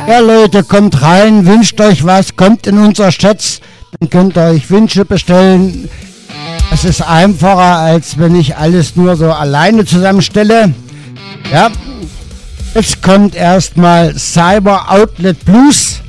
Ja Leute, kommt rein, wünscht euch was, kommt in unser Schatz, dann könnt ihr euch Wünsche bestellen. Das ist einfacher, als wenn ich alles nur so alleine zusammenstelle. Ja, jetzt kommt erstmal Cyber Outlet Blues.